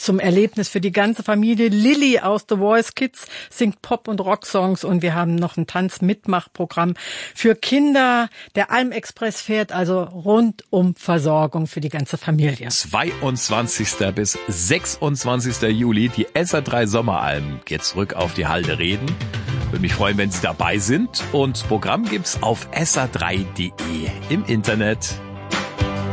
zum Erlebnis für die ganze Familie. Lilly aus The Voice Kids singt Pop- und Rocksongs und wir haben noch ein Tanzmitmachprogramm für Kinder. Der Almexpress fährt also rundum Versorgung für die ganze Familie. 22. bis 26. Juli, die SA3 Sommeralm geht zurück auf die Halde Reden. Würde mich freuen, wenn Sie dabei sind. Und das Programm gibt's auf sa3.de im Internet.